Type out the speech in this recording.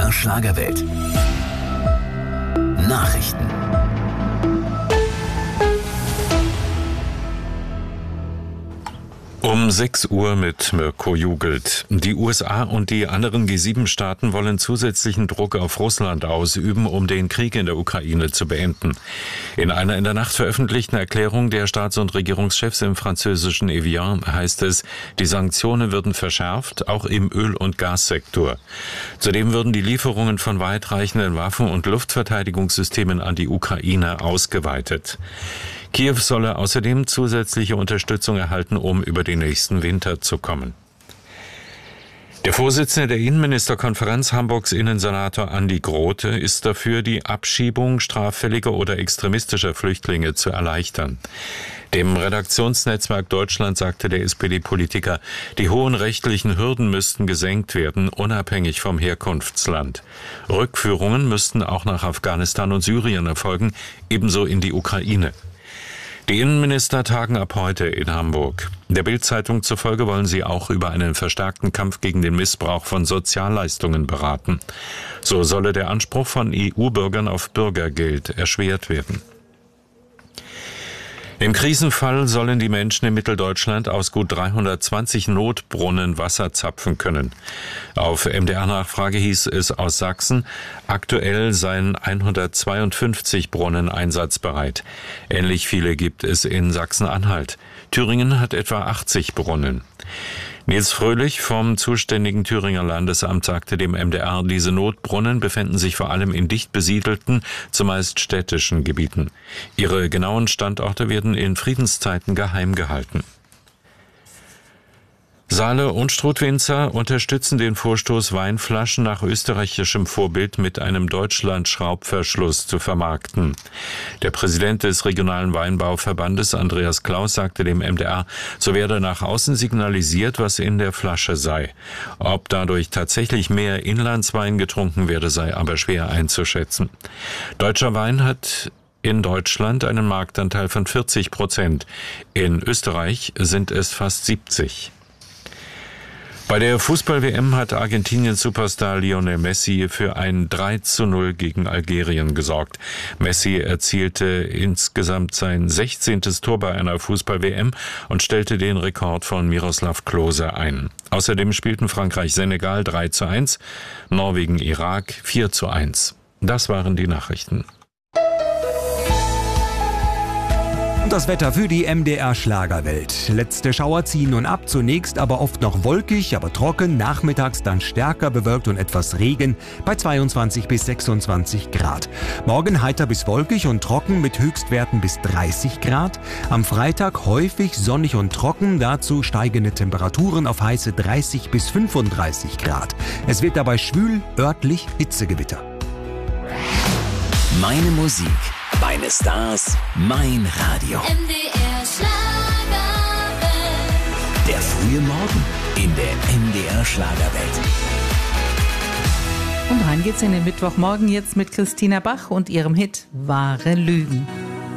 MDR Schlagerwelt. Nachrichten. Um 6 Uhr mit Mirko Jugelt. Die USA und die anderen G7-Staaten wollen zusätzlichen Druck auf Russland ausüben, um den Krieg in der Ukraine zu beenden. In einer in der Nacht veröffentlichten Erklärung der Staats- und Regierungschefs im französischen Evian heißt es, die Sanktionen würden verschärft, auch im Öl- und Gassektor. Zudem würden die Lieferungen von weitreichenden Waffen- und Luftverteidigungssystemen an die Ukraine ausgeweitet. Kiew solle außerdem zusätzliche Unterstützung erhalten, um über den nächsten Winter zu kommen. Der Vorsitzende der Innenministerkonferenz, Hamburgs Innensenator Andi Grote, ist dafür, die Abschiebung straffälliger oder extremistischer Flüchtlinge zu erleichtern. Dem Redaktionsnetzwerk Deutschland sagte der SPD-Politiker, die hohen rechtlichen Hürden müssten gesenkt werden, unabhängig vom Herkunftsland. Rückführungen müssten auch nach Afghanistan und Syrien erfolgen, ebenso in die Ukraine. Die Innenminister tagen ab heute in Hamburg. Der Bild-Zeitung zufolge wollen sie auch über einen verstärkten Kampf gegen den Missbrauch von Sozialleistungen beraten. So solle der Anspruch von EU-Bürgern auf Bürgergeld erschwert werden. Im Krisenfall sollen die Menschen in Mitteldeutschland aus gut 320 Notbrunnen Wasser zapfen können. Auf MDR-Nachfrage hieß es aus Sachsen, aktuell seien 152 Brunnen einsatzbereit. Ähnlich viele gibt es in Sachsen-Anhalt. Thüringen hat etwa 80 Brunnen. Nils Fröhlich vom zuständigen Thüringer Landesamt sagte dem MDR, diese Notbrunnen befänden sich vor allem in dicht besiedelten, zumeist städtischen Gebieten. Ihre genauen Standorte werden in Friedenszeiten geheim gehalten. Saale und Strutwinzer unterstützen den Vorstoß, Weinflaschen nach österreichischem Vorbild mit einem Deutschland-Schraubverschluss zu vermarkten. Der Präsident des regionalen Weinbauverbandes, Andreas Klaus, sagte dem MDR, so werde nach außen signalisiert, was in der Flasche sei. Ob dadurch tatsächlich mehr Inlandswein getrunken werde, sei aber schwer einzuschätzen. Deutscher Wein hat in Deutschland einen Marktanteil von 40%. In Österreich sind es fast 70%. Bei der Fußball-WM hat Argentiniens Superstar Lionel Messi für ein 3:0 gegen Algerien gesorgt. Messi erzielte insgesamt sein 16. Tor bei einer Fußball-WM und stellte den Rekord von Miroslav Klose ein. Außerdem spielten Frankreich-Senegal 3:1, Norwegen-Irak 4:1. Das waren die Nachrichten. Das Wetter für die MDR Schlagerwelt. Letzte Schauer ziehen nun ab, zunächst aber oft noch wolkig, aber trocken, nachmittags dann stärker bewölkt und etwas Regen bei 22 bis 26 Grad. Morgen heiter bis wolkig und trocken mit Höchstwerten bis 30 Grad. Am Freitag häufig sonnig und trocken, dazu steigende Temperaturen auf heiße 30 bis 35 Grad. Es wird dabei schwül, örtlich Hitzegewitter. Meine Musik, meine Stars, mein Radio. MDR Schlagerwelt. Der frühe Morgen in der MDR Schlagerwelt. Und rein geht's in den Mittwochmorgen jetzt mit Christina Bach und ihrem Hit Wahre Lügen.